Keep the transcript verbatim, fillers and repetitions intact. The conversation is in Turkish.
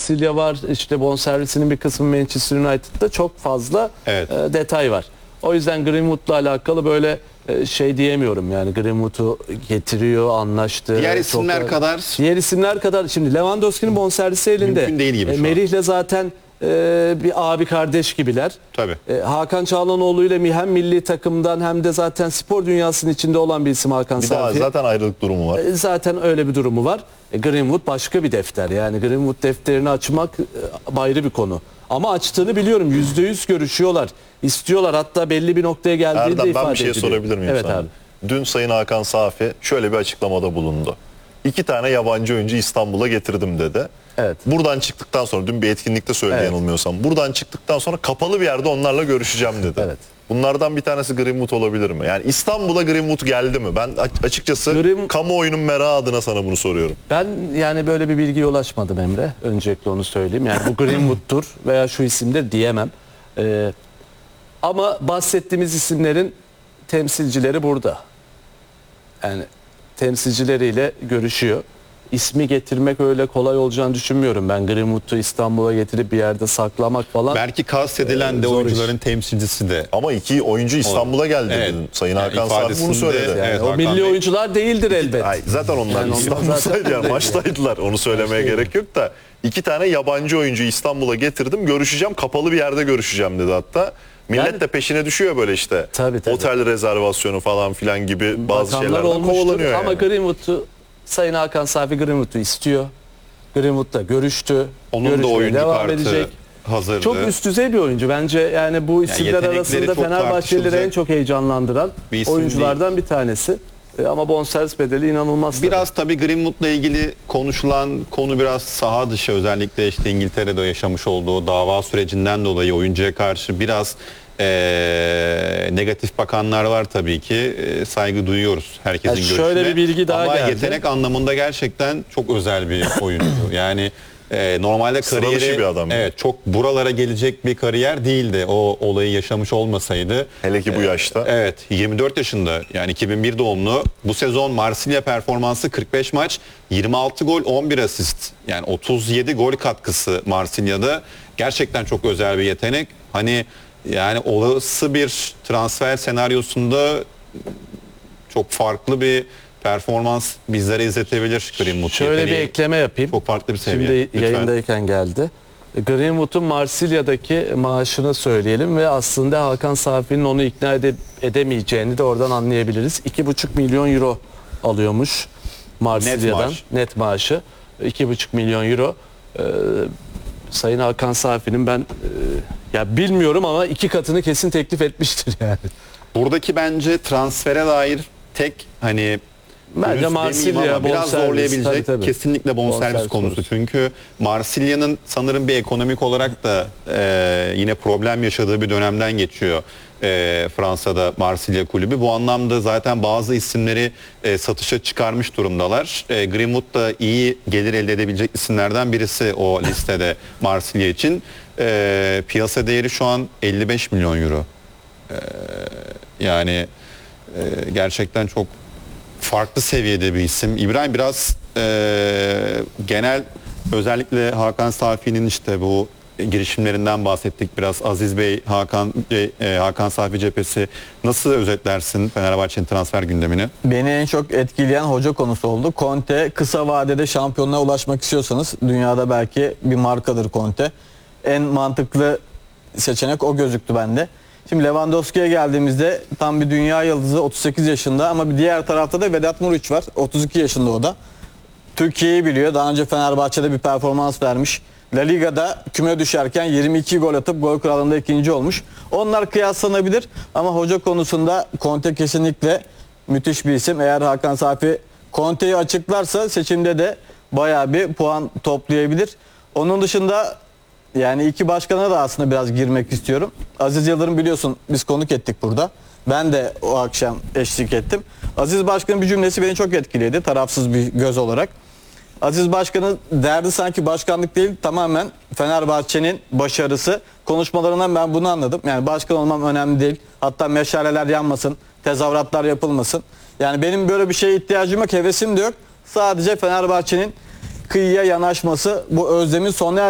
Marsilya var, işte bonservisinin bir kısmı Manchester United'da, çok fazla Evet. e, detay var. O yüzden Greenwood'la alakalı böyle e, şey diyemiyorum yani, Greenwood'u getiriyor, anlaştı. Diğer isimler çok, kadar Diğer isimler kadar şimdi Lewandowski'nin bonservisi elinde. mümkün değil gibi E, şu an. Merih'le zaten e, bir abi kardeş gibiler. Tabii. E, Hakan Çalhanoğlu ile hem milli takımdan hem de zaten spor dünyasının içinde olan bir isim Hakan Bir daha Safi. zaten ayrılık durumu var. E, Zaten öyle bir durumu var. E, Greenwood başka bir defter. Yani Greenwood defterini açmak e, ayrı bir konu. Ama açtığını biliyorum. yüzde yüz görüşüyorlar. İstiyorlar. Hatta belli bir noktaya geldiğinde Erdem, ifade ben bir şey ediliyor. sorabilir miyim Evet sana? abi. Dün Sayın Hakan Safi şöyle bir açıklamada bulundu. İki tane yabancı oyuncu İstanbul'a getirdim dedi. Evet. Buradan çıktıktan sonra, dün bir etkinlikte söyledi Evet. yanılmıyorsam, buradan çıktıktan sonra kapalı bir yerde onlarla görüşeceğim dedi. Evet. Bunlardan bir tanesi Greenwood olabilir mi? Yani İstanbul'a Greenwood geldi mi? Ben açıkçası Green- kamuoyunun merakı adına sana bunu soruyorum. Ben yani böyle bir bilgiye ulaşmadım Emre. Öncelikle onu söyleyeyim. Yani bu Greenwood'tur veya şu isimdir diyemem. Ee, ama bahsettiğimiz isimlerin temsilcileri burada. Yani temsilcileriyle görüşüyor. İsmi getirmek öyle kolay olacağını düşünmüyorum. Ben Greenwood'u İstanbul'a getirip bir yerde saklamak falan. Belki kastedilen Ee, de zor oyuncuların temsilcisi de. Ama iki oyuncu İstanbul'a geldi Evet. dün. Sayın Yani Hakan Safi bunu ifadesinde- söyledi. yani Evet, o Hakan milli Bey. oyuncular değildir elbet. Ay, zaten onlar Yani onlar İstanbul'daydı zaten yani, değil. maçtaydılar. Onu söylemeye gerek yok da. İki tane yabancı oyuncu İstanbul'a getirdim. Görüşeceğim, kapalı bir yerde görüşeceğim dedi hatta. Millet Yani- de peşine düşüyor böyle işte. Tabii, tabii. Otel rezervasyonu falan filan gibi bazı Bakanlar şeylerden olmuştur kovalanıyor ama yani. Greenwood'u, Sayın Hakan Safi Greenwood'u istiyor. Greenwood'la görüştü. Onun da Görüşmeye oyuncu devam kartı edecek. hazırdı. Çok üst düzey bir oyuncu. Bence yani bu isimler yetenekleri arasında çok Fenerbahçelileri en tartışılacak çok heyecanlandıran bir isim oyunculardan bir tanesi. E, ama bonservis bedeli inanılmaz. tabii. Biraz tabii Greenwood'la ilgili konuşulan konu biraz saha dışı, özellikle işte İngiltere'de yaşamış olduğu dava sürecinden dolayı oyuncuya karşı biraz eee, negatif bakanlar var tabii ki. Eee, saygı duyuyoruz herkesin Ya görüşüne. şöyle bir bilgi daha Ama geldi. yetenek anlamında gerçekten çok özel bir oyuncu. Yani eee, normalde Sıra kariyeri dışı bir adam. evet, çok buralara gelecek bir kariyer değildi. O olayı yaşamış olmasaydı. Hele ki bu yaşta. Evet, yirmi dört yaşında, yani iki bin bir doğumlu. Bu sezon Marsilya performansı kırk beş maç, yirmi altı gol, on bir asist. Yani otuz yedi gol katkısı Marsilya'da. Gerçekten çok özel bir yetenek. Hani yani olası bir transfer senaryosunda çok farklı bir performans bizlere izletebilir Greenwood. Şöyle bir Yeteneği ekleme yapayım. çok farklı bir seviye. Şimdi Lütfen. yayındayken geldi. Greenwood'un Marsilya'daki maaşını söyleyelim ve aslında Hakan Safi'nin onu ikna ede- edemeyeceğini de oradan anlayabiliriz. iki buçuk milyon euro alıyormuş Marsilya'dan maaş. net maaşı. iki buçuk milyon euro. Ee, Sayın Hakan Safi'nin ben e, ya bilmiyorum ama iki katını kesin teklif etmiştir yani. Buradaki bence transfere dair tek hani Bence pürüz Marsilya demeyeyim ama biraz bonservis, zorlayabilecek tabii, tabii. kesinlikle bonservis, Bonservis konusu. konusu. Çünkü Marsilya'nın sanırım bir ekonomik olarak da e, yine problem yaşadığı bir dönemden geçiyor. E, Fransa'da Marsilya kulübü. Bu anlamda zaten bazı isimleri e, satışa çıkarmış durumdalar. E, Greenwood da iyi gelir elde edebilecek isimlerden birisi o listede Marsilya için. E, piyasa değeri şu an elli beş milyon euro. E, yani e, gerçekten çok farklı seviyede bir isim. İbrahim, biraz e, genel, özellikle Hakan Safi'nin işte bu girişimlerinden bahsettik biraz. Aziz Bey, Hakan e, Hakan Safi cephesi, nasıl özetlersin Fenerbahçe'nin transfer gündemini? Beni en çok etkileyen hoca konusu oldu. Conte, kısa vadede şampiyonluğa ulaşmak istiyorsanız, dünyada belki bir markadır Conte. En mantıklı seçenek o gözüktü bende. Şimdi Lewandowski'ye geldiğimizde tam bir dünya yıldızı, otuz sekiz yaşında, ama bir diğer tarafta da Vedat Muriç var. otuz iki yaşında o da. Türkiye'yi biliyor. Daha önce Fenerbahçe'de bir performans vermiş. La Liga'da küme düşerken yirmi iki gol atıp gol kralında ikinci olmuş. Onlar kıyaslanabilir ama hoca konusunda Conte kesinlikle müthiş bir isim. Eğer Hakan Safi Conte'yi açıklarsa seçimde de bayağı bir puan toplayabilir. Onun dışında yani iki başkana da aslında biraz girmek istiyorum. Aziz Yıldırım, biliyorsun, biz konuk ettik burada. Ben de o akşam eşlik ettim. Aziz Başkan'ın bir cümlesi beni çok etkiledi, tarafsız bir göz olarak. Aziz Başkan'ın derdi sanki başkanlık değil, tamamen Fenerbahçe'nin başarısı. Konuşmalarından ben bunu anladım. Yani başkan olmam önemli değil. Hatta meşaleler yanmasın, tezahüratlar yapılmasın. Yani benim böyle bir şeye ihtiyacım yok, hevesim de yok. Sadece Fenerbahçe'nin kıyıya yanaşması, bu özlemin sona